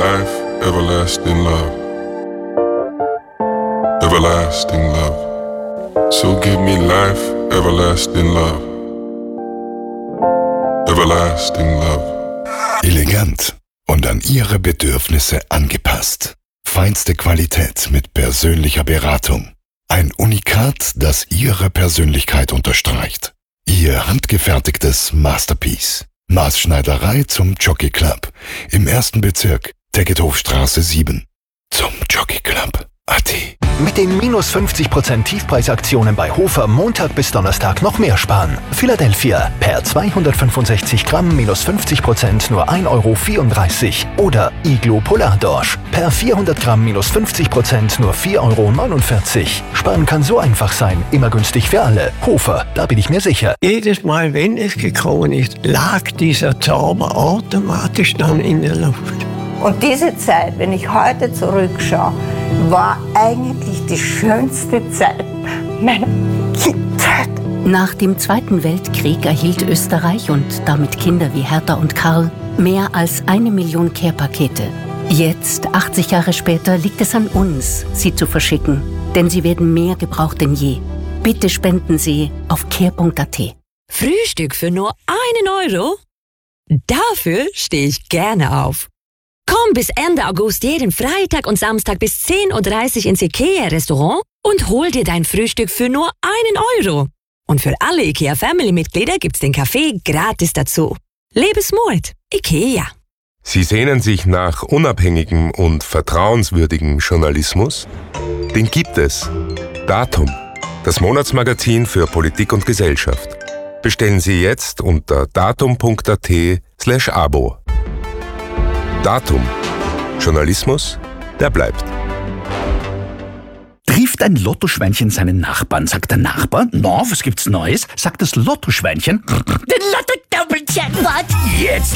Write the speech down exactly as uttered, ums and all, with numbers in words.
life, everlasting love. Everlasting love. So give me life, everlasting love. Everlasting love. Elegant und an Ihre Bedürfnisse angepasst. Feinste Qualität mit persönlicher Beratung. Ein Unikat, das Ihre Persönlichkeit unterstreicht. Ihr handgefertigtes Masterpiece. Maßschneiderei zum Jockey Club. Im ersten Bezirk, Tegethofstraße sieben. Zum Jockey Club. Ade. Mit den minus fünfzig Prozent Tiefpreisaktionen bei Hofer Montag bis Donnerstag noch mehr sparen. Philadelphia per zweihundertfünfundsechzig Gramm minus fünfzig Prozent nur ein Euro vierunddreißig. Oder Iglo Polardorsch per vierhundert Gramm minus fünfzig Prozent nur vier Euro neunundvierzig. Sparen kann so einfach sein, immer günstig für alle. Hofer, da bin ich mir sicher. Jedes Mal, wenn es gekommen ist, lag dieser Zauber automatisch dann in der Luft. Und diese Zeit, wenn ich heute zurückschaue, war eigentlich die schönste Zeit meiner Kindheit. Nach dem Zweiten Weltkrieg erhielt Österreich und damit Kinder wie Hertha und Karl mehr als eine Million Care-Pakete. Jetzt, achtzig Jahre später, liegt es an uns, sie zu verschicken. Denn sie werden mehr gebraucht denn je. Bitte spenden Sie auf care punkt a t. Frühstück für nur einen Euro? Dafür stehe ich gerne auf. Komm bis Ende August jeden Freitag und Samstag bis zehn Uhr dreißig ins IKEA-Restaurant und hol dir dein Frühstück für nur einen Euro. Und für alle IKEA-Family-Mitglieder gibt's den Kaffee gratis dazu. Lebensmut, IKEA. Sie sehnen sich nach unabhängigem und vertrauenswürdigem Journalismus? Den gibt es. Datum, das Monatsmagazin für Politik und Gesellschaft. Bestellen Sie jetzt unter datum punkt a t slash abo. Datum. Journalismus, der bleibt. Trifft ein Lottoschweinchen seinen Nachbarn, sagt der Nachbar, na, was gibt's Neues? Sagt das Lottoschweinchen, den Lotto-Doppeljackpot. Jetzt